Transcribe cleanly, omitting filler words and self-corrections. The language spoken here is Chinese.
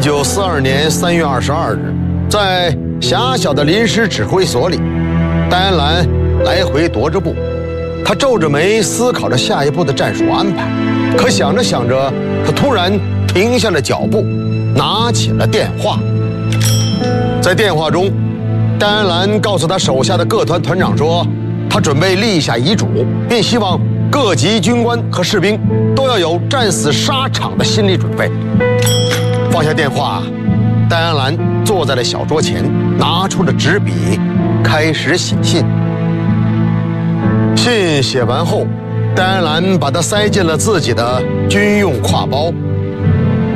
1942年3月22日，在狭小的临时指挥所里，戴安澜来回踱着步，他皱着眉思考着下一步的战术安排。可想着想着，他突然停下了脚步，拿起了电话。在电话中，戴安澜告诉他手下的各团团长说，他准备立下遗嘱，并希望各级军官和士兵都要有战死沙场的心理准备。放下电话，戴安澜坐在了小桌前，拿出了纸笔，开始写信。信写完后，戴安澜把它塞进了自己的军用挎包，